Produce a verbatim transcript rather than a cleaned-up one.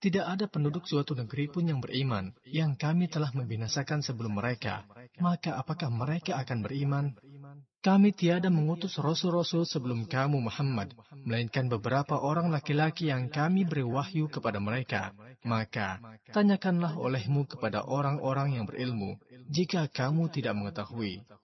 Tidak ada penduduk suatu negeri pun yang beriman, yang kami telah membinasakan sebelum mereka. Maka apakah mereka akan beriman? Kami tiada mengutus rasul-rasul sebelum kamu Muhammad, melainkan beberapa orang laki-laki yang kami beri wahyu kepada mereka. Maka, tanyakanlah olehmu kepada orang-orang yang berilmu, jika kamu tidak mengetahui.